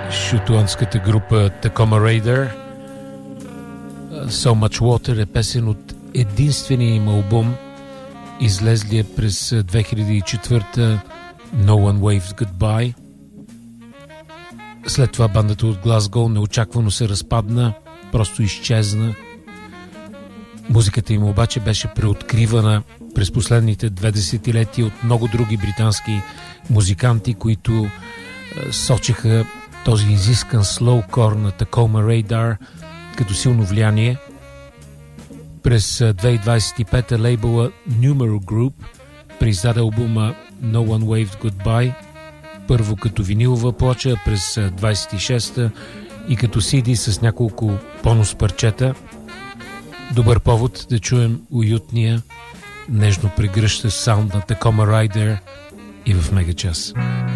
Шотландската група Tacoma Raider. So Much Water е песен от единствения им албум, излезлия през 2004 No One Waves Goodbye. След това бандата от Глазго неочаквано се разпадна, просто изчезна. Музиката им обаче беше преоткривана през последните 2 десетилетия от много други британски музиканти, които сочеха този изискан слоукор на Tacoma Radar като силно влияние. През 2025 лейбъла Numeral Group преиздаде албума No One Waved Goodbye, първо като винилова плоча през 26-та и като CD с няколко бонус парчета. Добър повод да чуем уютния, нежно прегръщащ саунд на Tacoma Raider и в Мегачас.